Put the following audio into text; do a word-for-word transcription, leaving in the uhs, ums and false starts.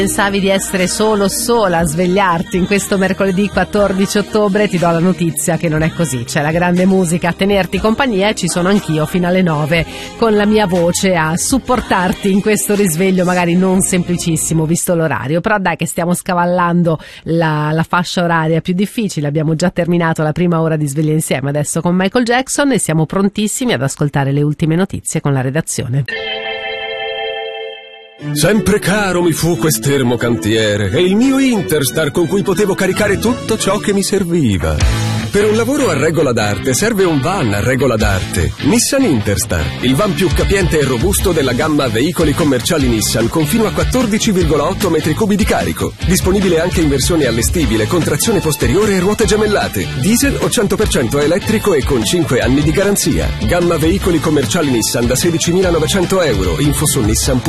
Pensavi di essere solo sola a svegliarti in questo mercoledì quattordici ottobre, ti do la notizia che non è così. C'è la grande musica a tenerti compagnia e ci sono anch'io fino alle nove con la mia voce a supportarti in questo risveglio magari non semplicissimo visto l'orario, però dai che stiamo scavallando la, la fascia oraria più difficile. Abbiamo già terminato la prima ora di Sveglia Insieme adesso con Michael Jackson e siamo prontissimi ad ascoltare le ultime notizie con la redazione. Sempre caro mi fu quest'ermo cantiere e il mio Interstar con cui potevo caricare tutto ciò che mi serviva. Per un lavoro a regola d'arte serve un van a regola d'arte. Nissan Interstar, il van più capiente e robusto della gamma veicoli commerciali Nissan con fino a quattordici virgola otto metri cubi di carico. Disponibile anche in versione allestibile con trazione posteriore e ruote gemellate. Diesel o cento per cento elettrico e con cinque anni di garanzia. Gamma veicoli commerciali Nissan da sedicimilanovecento euro. Info su Nissan.